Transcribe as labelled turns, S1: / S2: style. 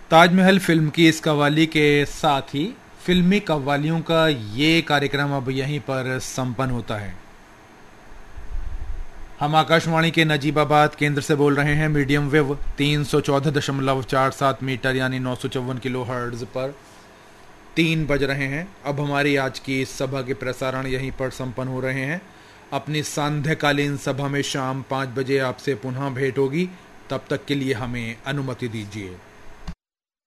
S1: Taj Mahal film की इस कव्वाली के साथ ही फिल्मी कव्वालियों का ये कार्यक्रम अब यहीं पर संपन्न होता है। हम आकाशवाणी के नजीबाबाद केंद्र से बोल रहे हैं मीडियम वेव 314.47 मीटर यानी 954 किलो हर्ट्ज पर 3 बज रहे हैं। अब हमारी आज की इस सभा के प्रसारण यहीं पर संपन्न हो रहे हैं। अपनी सांध्यकालीन सभा में शाम 5 बजे आपसे पुनः भेंट होगी। तब तक के लिए हमें अनुमति दीजिए।